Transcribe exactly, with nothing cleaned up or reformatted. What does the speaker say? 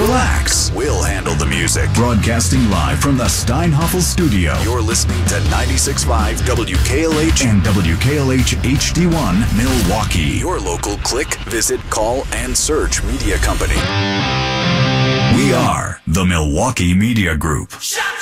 relax. We'll handle the music. Broadcasting live from the Steinhoffel studio. You're listening to ninety-six point five W K L H and W K L H H D one Milwaukee. Your local click, visit, call, and search media company. We are the Milwaukee Media Group. Shut